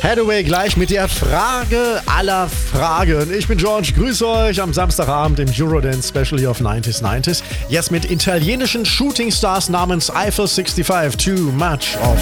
Hathaway gleich mit der Frage aller Fragen. Ich bin George, grüße euch am Samstagabend im Eurodance Special hier auf 90s. Jetzt mit italienischen Shooting Stars namens Eiffel 65, Too Much of